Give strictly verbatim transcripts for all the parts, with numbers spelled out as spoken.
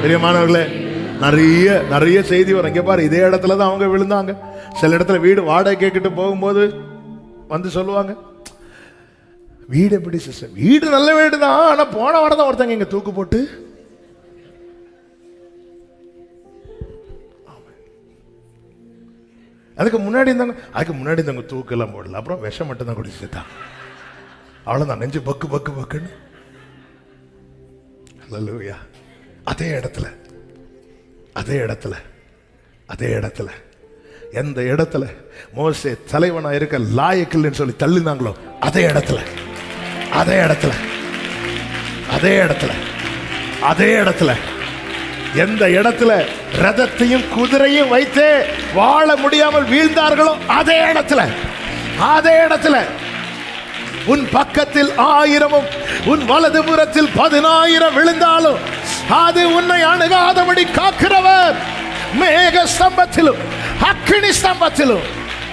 பிரியமானவர்களே, நிறைய நிறைய செய்தி வரும். இங்கே பாரு, இதே இடத்துல தான் அவங்க விழுந்தாங்க. சில இடத்துல வீடு வாடகை கேட்டுட்டு போகும்போது வந்து சொல்லுவாங்க, வீடு எப்படி சிஸ்டர், வீடு நல்ல வீடு தான், ஆனா போன வாரம் தான் ஒருத்தங்க இங்க தூக்கு போட்டு. அதுக்கு முன்னாடி இருந்தாங்க, அதுக்கு முன்னாடி இருந்தாங்க தூக்கு எல்லாம் போடல, அப்புறம் விஷம் மட்டும் தான் குடிச்சுட்டான். அவ்வளவுதான், நெஞ்சு பக்கு பக்கு பக்குன்னு. அல்லேலூயா. அதே இடத்துல அதே இடத்துல அதே இடத்துல எந்த இடத்துல மோசே தலைவனா இருக்க லாயக்கில்லைன்னு சொல்லி தள்ளினாங்களோ அதே இடத்துல அதே இடத்துல அதே இடத்துல அதே இடத்துல எந்த இடத்துல ரதத்தையும் குதிரையும் வைத்து வாழ முடியாமல் வீழ்ந்தார்களோ அதே இடத்துல அதே இடத்துல உன் பக்கத்தில் ஆயிரமும் உன் வலது புறத்தில் பதினாயிரம் விழுந்தாலும் அது உன்னை அணுகாதபடி காக்கிறவர். மேக ஸ்தம்பத்திலும் அக்கினி ஸ்தம்பத்திலும்.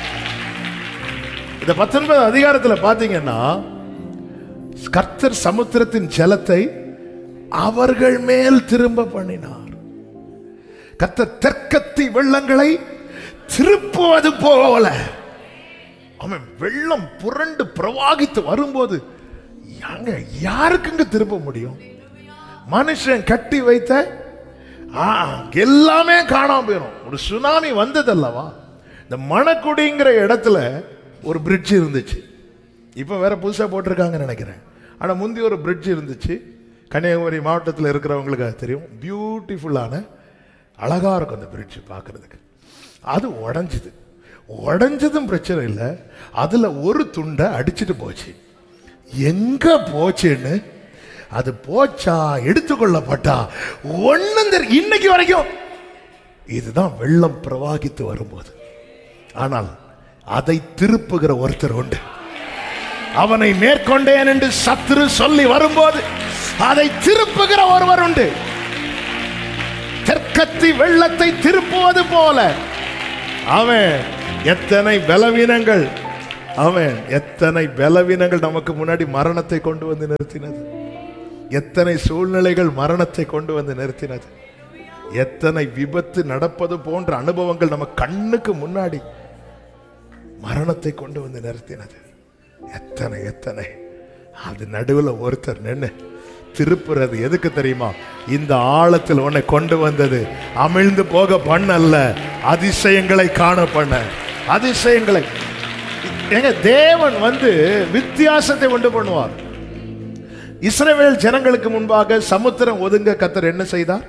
இந்த பத்தொன்பது அதிகாரத்தில் பாத்தீங்கன்னா, கர்த்தர் சமுத்திரத்தின் ஜலத்தை அவர்கள் மேல் திரும்ப பண்ணினார். கர்த்தர் தெற்கத்தி வெள்ளங்களை திருப்புவது போல. அவன் வெள்ளம் புரண்டு பிரவாகித்து வரும்போது யாருக்குங்க திருப்ப முடியும்? மனுஷன் கட்டி வைத்த எல்லாமே காணாம போயிடும். ஒரு சுனாமி வந்ததல்லவா, இந்த மணக்குடிங்கிற இடத்துல ஒரு பிரிட்ஜ் இருந்துச்சு. இப்ப வேற புதுசா போட்டிருக்காங்க நினைக்கிறேன். ஆனா முந்தி ஒரு பிரிட்ஜ் இருந்துச்சு. கன்னியாகுமரி மாவட்டத்தில் இருக்கிறவங்களுக்கு தெரியும். பியூட்டிஃபுல்லான அழகா இருக்கும் அந்த பிரிட்ஜ் பார்க்கறதுக்கு. அது உடஞ்சுது. உடஞ்சதும் பிரச்சனை இல்லை, அதுல ஒரு துண்டை அடிச்சுட்டு போச்சு. எங்க போச்சுன்னு, அது போச்சா எடுத்துக்கொள்ளப்பட்டா ஒன்னும் தெரியும் இன்னைக்கு வரைக்கும். இதுதான் வெள்ளம் பிரவாகித்து வரும்போது. ஆனால் அதை திருப்புகிற ஒருத்தர் உண்டு. அவனை மேற்கொண்டேன் என்று சத்துரு சொல்லி வரும்போது அதை திருப்புகிற ஒருவர் உண்டு. தெற்கத்தி வெள்ளத்தை திருப்புவது போல அவன் எத்தனை பலவீனங்கள் அவன் எத்தனை பலவீனங்கள் நமக்கு முன்னாடி மரணத்தை கொண்டு வந்து நிறுத்தினது. எத்தனை சூழ்நிலைகள் மரணத்தை கொண்டு வந்து நிறுத்தினது. எத்தனை விபத்து நடப்பது போன்ற அனுபவங்கள் நம்ம கண்ணுக்கு முன்னாடி மரணத்தை கொண்டு வந்து நிறுத்தினது. எத்தனை எத்தனை அது நடுவில் ஒருத்தர் நின்று திருப்புறது எதுக்கு தெரியுமா? இந்த ஆழத்தில் உன்னை கொண்டு வந்தது அமிழ்ந்து போக பண்ணல்ல, அதிசயங்களை காண பண்ண. அதிசயங்களை எங்க தேவன் வந்து வித்தியாசத்தை உண்டு பண்ணுவார். இஸ்ரவேல் ஜனங்களுக்கு முன்பாக சமுத்திரம் ஒதுங்க கர்த்தர் என்ன செய்தார்?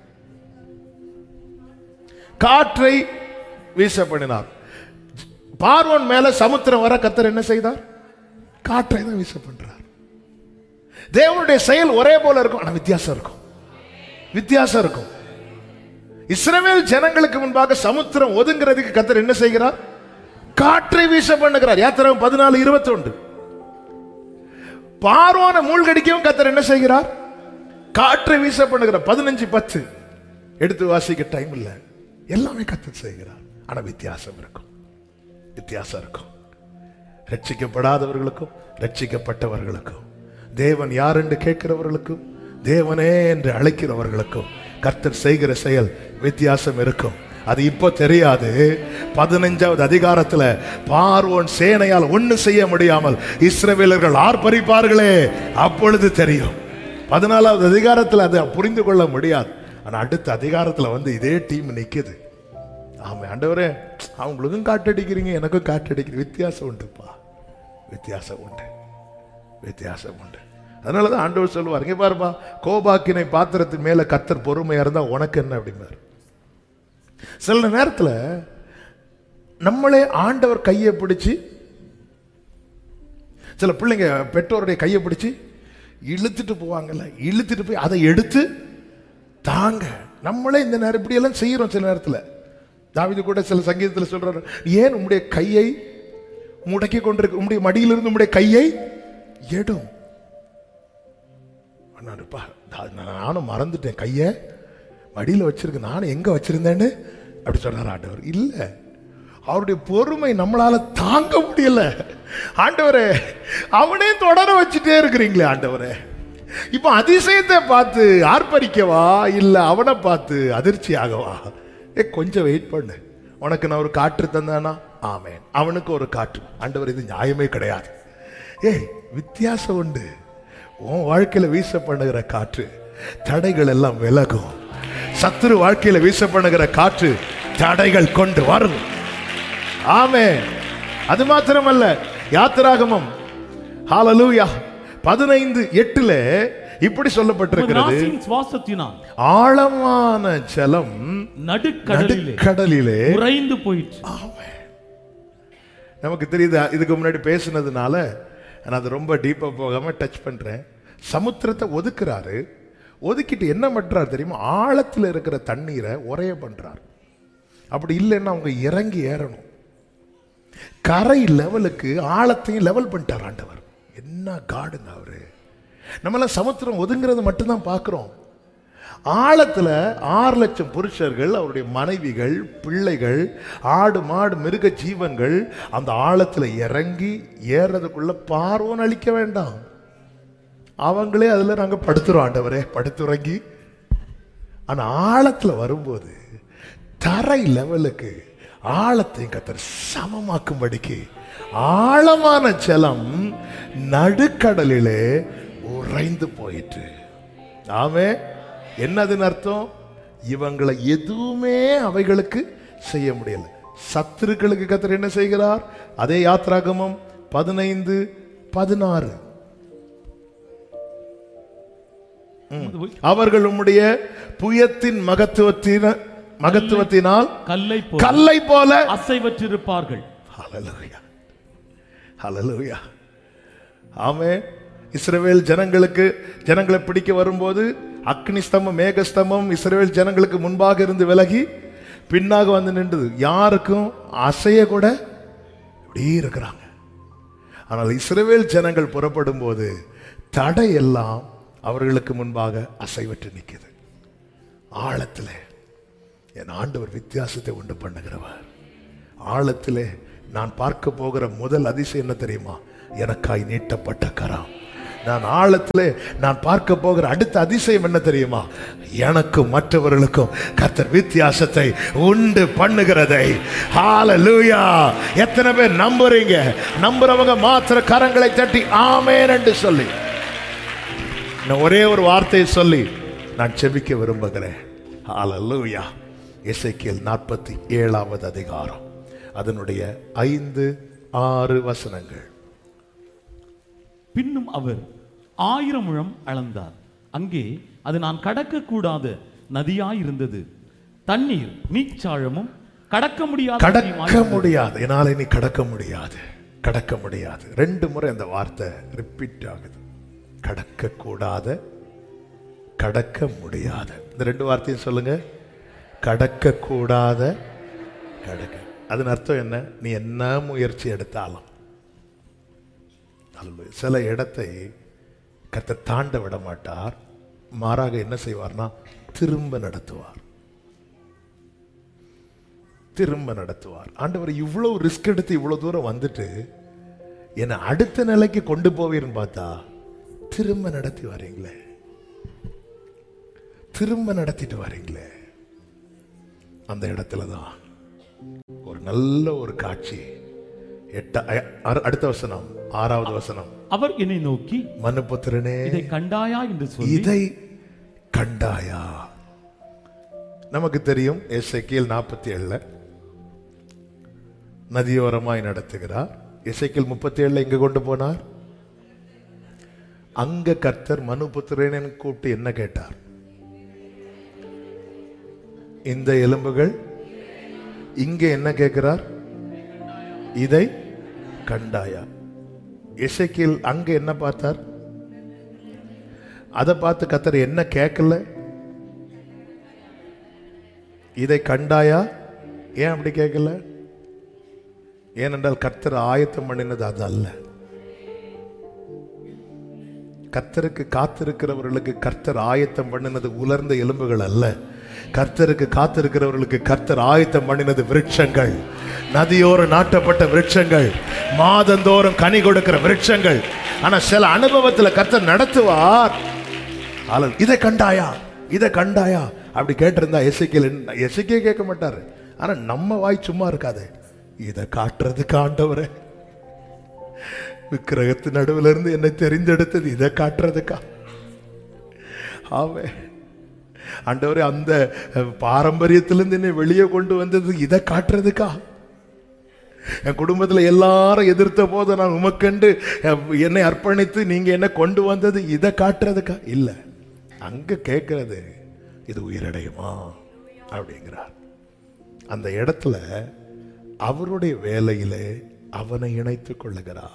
காற்றை வீச பண்ணினார். பார்வோன் மேல சமுத்திரம் வர கர்த்தர் என்ன செய்தார்? காற்றை தான் வீச பண்றார். தேவனுடைய செயல் ஒரே போல இருக்கும், ஆனா வித்தியாசம் இருக்கும். வித்தியாசம் இருக்கும். இஸ்ரவேல் ஜனங்களுக்கு முன்பாக சமுத்திரம் ஒதுங்கிறதுக்கு கர்த்தர் என்ன செய்கிறார்? காற்றை வீச பண்ணுகிறார். யாத்திராகமம் பதினாலு இருபத்தி ஒன்று. பார்வோனை மூழ்கடிக்கவும் கர்த்தர் என்ன செய்கிறார்? காற்றை வீச பண்ணுகிறார். பதினஞ்சு பத்து எடுத்து வாசிக்க டைம் இல்லை. எல்லாமே கர்த்தர் செய்கிறார். ஆனா வித்தியாசம் இருக்கும். வித்தியாசம் இருக்கும். ரட்சிக்கப்படாதவர்களுக்கும் ரட்சிக்கப்பட்டவர்களுக்கும், தேவன் யார் என்று கேட்கிறவர்களுக்கும் தேவனே என்று அழைக்கிறவர்களுக்கும் கர்த்தர் செய்கிற செயல் வித்தியாசம் இருக்கும். அது இப்போ தெரியாது. பதினைஞ்சாவது அதிகாரத்தில் பார்வோன் சேனையால் ஒண்ணு செய்ய முடியாமல் இஸ்ரவேலர்கள் ஆர்ப்பரிப்பார்களே, அப்பொழுது தெரியும். பதினாலாவது அதிகாரத்தில் அதை புரிந்து கொள்ள முடியாது. ஆனா அடுத்த அதிகாரத்தில் வந்து இதே டீம் நிக்குது. ஆமா ஆண்டவரே, அவங்களுக்கும் காட்டடிக்கிறீங்க, எனக்கும் காட்டடிக்கிறீங்க. வித்தியாசம் உண்டுப்பா, வித்தியாசம் உண்டு, வித்தியாசம் உண்டு. அதனாலதான் ஆண்டவர் சொல்லுவார், இங்க பாருப்பா, கோபாக்கினை பாத்திரத்தின் மேல கர்த்தர் பொறுமையா இருந்தா உனக்கு என்ன அப்படின்னாரு. சில நேரத்தில் நம்மளே ஆண்டவர் கையை பிடிச்சு, சில பிள்ளைங்க பெற்றோருடைய கையை பிடிச்சு இழுத்துட்டு போவாங்கல்ல, இழுத்துட்டு போய் அதை எடுத்து தாங்க. நம்மளே இந்த நேரம் இப்படி எல்லாம் செய்யறோம். சில நேரத்தில் தாவீது கூட சில சங்கீதத்தில் சொல்றாரு, ஏன் உம்முடைய கையை முடக்கி கொண்டிருக்க, உம்முடைய மடியிலிருந்து உம்முடைய கையை எடும். நானும் மறந்துட்டேன், கையை மடியில் வச்சிருக்க, நானும் எங்க வச்சிருந்தேன்னு அப்படி சொன்னார் ஆண்டவர். இல்ல, அவருடைய பொறுமை நம்மளால தாங்க முடியல. ஆண்டவரே, அவனே தொடர வச்சுட்டே இருக்கிறீங்களே ஆண்டவரே, இப்ப அதிசயத்தை பார்த்து ஆர்ப்பரிக்கவா இல்ல அவனை பார்த்து அதிர்ச்சி ஆகவா? ஏ கொஞ்சம் வெயிட் பண்ணு, உனக்கு நான் ஒரு காற்று தந்தானா? ஆமேன். அவனுக்கு ஒரு காற்று. ஆண்டவர் இது நியாயமே கிடையாது. ஏய் வித்தியாசம் உண்டு. உன் வாழ்க்கையில வீச பண்ணுகிற காற்று தடைகள் எல்லாம் விலகும். சத்துரு வாழ்க்கையில வீச பண்ணுகிற காற்று தடைகள் கொண்டு வரும். ஆமென். அது மாத்திரமல்ல, யாத்திராகமம் ஹalleluya பதினைந்து எட்டுல இப்படி சொல்லப்பட்டிருக்கிறது, ஆழமான ஜலம் நடுக்கடலிலே உறைந்து போயிற்று. நமக்கு தெரியுது, இதுக்கு முன்னாடி பேசினதுனால நான் அது ரொம்ப டீப்பா போகாம டச் பண்றேன். சமுத்திரத்தை ஒதுக்குறாரு, ஒதுக்கிட்டு என்ன பண்றாரு தெரியுமா? ஆழத்தில் இருக்கிற தண்ணீரை உரைய பண்றார். அப்படி இல்லைன்னா அவங்க இறங்கி ஏறணும். கரை லெவலுக்கு ஆழத்தையும் லெவல் பண்ணிட்டார் ஆண்டவர். என்ன காடுங்க அவரு! நம்மளாம் சமுத்திரம் ஒதுங்கிறது மட்டும்தான் பார்க்கிறோம். ஆழத்துல ஆறு லட்சம் புருஷர்கள், அவருடைய மனைவிகள், பிள்ளைகள், ஆடு மாடு மிருக ஜீவன்கள் அந்த ஆழத்துல இறங்கி ஏறதுக்குள்ள பார்வோன் அழிக்க வேண்டாம், அவங்களே அதுல நாங்க படுத்துறோம் ஆண்டவரே, படுத்துறங்கி. ஆனா ஆழத்துல வரும்போது தரை லெவலுக்கு ஆழத்தை கர்த்தர் சமமாக்கும்படிக்கு ஆழமான ஜலம் நடுக்கடலிலே உறைந்து போயிற்று. ஆமே. என்னதுன்னு அர்த்தம்? இவங்களை எதுவுமே அவைகளுக்கு செய்ய முடியல. சத்துருக்களுக்கு கர்த்தர் என்ன செய்கிறார்? அதே யாத்திராகமம் பதினைந்து பதினாறு, அவர்கள் உம்முடைய புயத்தின் மகத்துவத்தின மகத்துவத்தினால் கல்லை கல்லை போல அசைவற்றிருப்பார்கள். ஹல்லேலூயா, ஹல்லேலூயா. ஆமென். இஸ்ரவேல் ஜனங்களுக்கு ஜனங்களை பிடிக்க வரும்போது அக்னி ஸ்தம்பம் மேகஸ்தம்பம் இஸ்ரவேல் ஜனங்களுக்கு முன்பாக இருந்து விலகி பின்னாக வந்து நின்றது. யாருக்கும் அசைய கூட இப்படி இருக்கிறாங்க. ஆனால் இஸ்ரவேல் ஜனங்கள் புறப்படும் போது தடை எல்லாம் அவர்களுக்கு முன்பாக அசைவற்று நிற்கிறது. ஆழத்திலே என் ஆண்டவர் வித்தியாசத்தை உண்டு பண்ணுகிறவர். ஆழத்திலே நான் பார்க்க போகிற முதல் அதிசயம் என்ன தெரியுமா? எனக்காய் நீட்டப்பட்ட கரம். நான் ஆழத்திலே நான் பார்க்க போகிற அடுத்த அதிசயம் என்ன தெரியுமா? எனக்கும் மற்றவர்களுக்கும் கர்த்தர் வித்தியாசத்தை உண்டு பண்ணுகிறதை. ஹல்லேலூயா. எத்தனை பேர் நம்புறீங்க? நம்புறவங்க மாத்திர கரங்களை தட்டி ஆமென் என்று சொல்லி நான் ஒரே ஒரு வார்த்தையை சொல்லி நான் செபிக்க விரும்புகிறேன். ஹல்லேலூயா. எசேக்கியேல் நாற்பத்தி ஏழாவது அதிகாரம், அதனுடைய ஐந்து ஆறு வசனங்கள். பின்னும் அவர் ஆயிரம் முழம் அளந்தார். அங்கே அது நான் கடக்க கூடாத நதியாயிருந்தது. தண்ணீர் நீச்சாழமும் கடக்க முடியாது கடக்க முடியாது என்னால நீ கடக்க முடியாது கடக்க முடியாது ரெண்டு முறை அந்த வார்த்தை ரிப்பீட் ஆகுது. கடக்க கூடாத, கடக்க முடியாத. இந்த ரெண்டு வார்த்தையும் சொல்லுங்க. கடக்க கூடாத, கடக்க. அதன் அர்த்தம் என்ன? நீ என்ன முயற்சி எடுத்தாலும் சில இடத்தை கர்த்தர் தாண்ட விட மாட்டார். மாறாக என்ன செய்வார்னா திரும்ப நடத்துவார், திரும்ப நடத்துவார். ஆண்டவர் இவ்வளவு ரிஸ்க் எடுத்து இவ்வளவு தூரம் வந்துட்டு என்னை அடுத்த நிலைக்கு கொண்டு போவீர்னு பார்த்தா திரும்ப நடத்தி வரீங்களே, திரும்ப நடத்திட்டு வரீங்களே. அந்த இடத்துலதான் ஒரு நல்ல ஒரு காட்சி. எட்ட அடுத்த வசனம், ஆறாவது வசனம். அவர் என்னை நோக்கி, மனுபுத்திரனே, இதை கண்டாயா என்று சொல்லி. இதை கண்டாயா? நமக்கு தெரியும் எசேக்கியேல் நாற்பத்தி ஏழுல நதியோரமாய் நடத்துகிறார். எசேக்கியேல் முப்பத்தி ஏழுல எங்க கொண்டு போனார்? அங்க கர்த்தர் மனுபுத்திரனே கூப்பிட்டு என்ன கேட்டார்? இந்த எலும்புகள். இங்க என்ன கேட்கிறார்? இதை கண்டாயா? எசேக்கியேல் அங்க என்ன பார்த்தார்? அதை பார்த்து கர்த்தர் என்ன கேட்கல? இதை கண்டாயா? ஏன் அப்படி கேட்கல? ஏனென்றால் கர்த்தர் ஆயத்தம் பண்ணினது அது அல்ல. கர்த்தருக்கு காத்திருக்கிறவர்களுக்கு கர்த்தர் ஆயத்தம் பண்ணினது உலர்ந்த எலும்புகள் அல்ல. கர்த்தருக்கு காத்திருக்கிறவர்களுக்கு கர்த்தர் ஆயத்தம் பண்ணினது விருட்சங்கள், நதியோரம் நாட்டப்பட்ட விருட்சங்கள், மாதந்தோறும் கனி கொடுக்கிற விருட்சங்கள். ஆனா சில அனுபவத்தில் கர்த்தர் நடத்துவார், ஆளல் இதை கண்டாயா, இதை கண்டாயா அப்படி கேட்டிருந்தா எசேக்கியேல் எசேக்கியேல் கேட்க மாட்டாரு. ஆனா நம்ம வாய் சும்மா இருக்காது. இதை காட்டுறதுக்கு ஆண்டவரே, விக்கிரகத்து நடுவில் இருந்து என்னை தெரிந்தெடுத்தது இதை காட்டுறதுக்கா? ஆவே ஆண்டவரே, அந்த பாரம்பரியத்திலிருந்து என்னை வெளியே கொண்டு வந்தது இதை காட்டுறதுக்கா? என் குடும்பத்தில் எல்லாரும் எதிர்த்த போது நான் உமக்கண்டு என்னை அர்ப்பணித்து நீங்க என்ன கொண்டு வந்தது இதை காட்டுறதுக்கா? இல்ல, அங்க கேட்கிறது இது உயிரடையுமா அப்படிங்கிறார். அந்த இடத்துல அவருடைய வேலையிலே அவனை இணைத்துக் கொள்ளுகிறார்.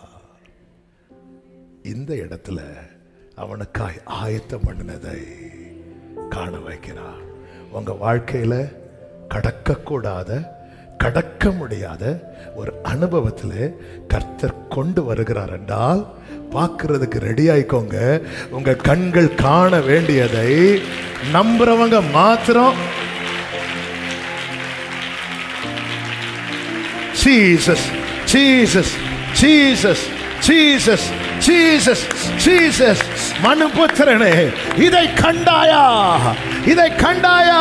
இந்த இடத்துல அவனுக்காய் ஆயத்தம் பண்ணினதை காண வைக்கிறார். உங்க வாழ்க்கையில கடக்கக்கூடாத, கடக்க முடியாத ஒரு அனுபவத்தில் கர்த்தர் கொண்டு வருகிறார் என்றால் பார்க்கிறதுக்கு ரெடி ஆயிக்கோங்க. உங்க கண்கள் காண வேண்டியதை நம்புறவங்க மாத்திரம் Jesus Jesus Jesus Jesus Jesus Jesus மனுபுத்திரனே, இதை கண்டாயா, இதை கண்டாயா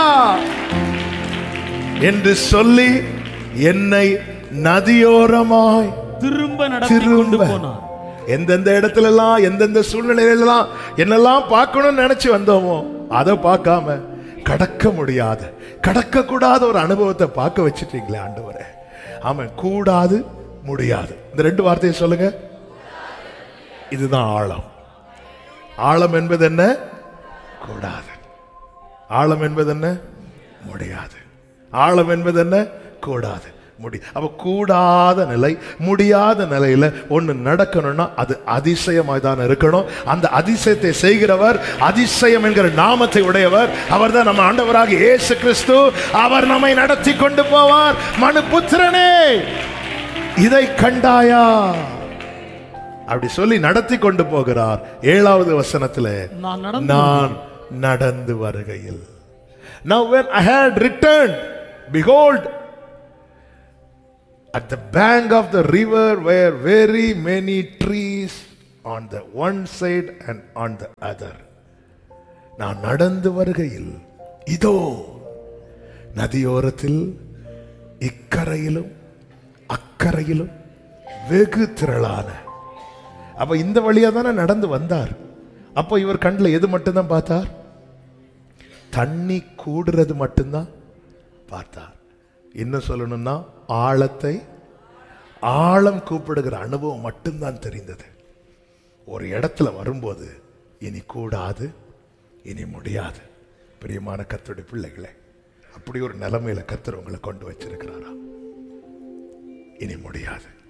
என்று சொல்லி என்னை நதியோரமாய் திரும்ப நடத்தி கொண்டு போனார். எந்தெந்த இடத்துல எல்லாம் எந்தெந்த சூழ்நிலையிலாம் என்னெல்லாம் பார்க்கணும்னு நினைச்சு வந்தோமோ அதை பார்க்காம கடக்க முடியாத, கடக்க கூடாத ஒரு அனுபவத்தை பார்க்க வச்சுட்டீங்களே ஆண்டவரே. ஆமாம், கூடாது முடியாது, இந்த ரெண்டு வார்த்தையை சொல்லுங்க. இதுதான் ஆழம். ஆழம் என்பது என்ன? கூடாது. ஆழம் என்பது என்ன? முடியாது. ஆழம் என்பது என்ன? கூடாது, முடி. அப்ப கூடாத நிலை, முடியாத நிலையில ஒண்ணு நடக்கணும்னா அது அதிசயமாய் தான் இருக்கணும். அந்த அதிசயத்தை செய்கிறவர், அதிசயம் என்கிற நாமத்தை உடையவர், அவர் தான் நம்ம ஆண்டவராக இயேசு கிறிஸ்து. அவர் நம்மை நடத்தி கொண்டு போவார். மனுபுத்திரனே, இதை கண்டாயா அப்படி சொல்லி நடத்தி கொண்டு போகிறார். ஏழாவது வசனத்துல நான் நடந்து வருகையில், now when I had returned, behold, at the bank of the river were very many trees on the one side and on the other. நான் நடந்து வருகையில் இதோ நதியோரத்தில் இக்கரையிலும் அக்கரையிலும் வெகு திரளான. அப்ப இந்த வழியா தானே நடந்து வந்தார். அப்போ இவர் கண்ணில் எது மட்டும்தான் பார்த்தார்? தண்ணி கூடுறது மட்டும்தான் பார்த்தார். இன்னும் சொல்லணும்னா ஆழத்தை, ஆழம் கூப்பிடுகிற அனுபவம் மட்டும்தான் தெரிந்தது. ஒரு இடத்துல வரும்போது இனி கூடாது, இனி முடியாது. பிரியமான கர்த்தருடைய பிள்ளைகளே, அப்படி ஒரு நிலைமையில கர்த்தர் உங்களை கொண்டு வச்சிருக்கிறாரா? இனி முடியாது.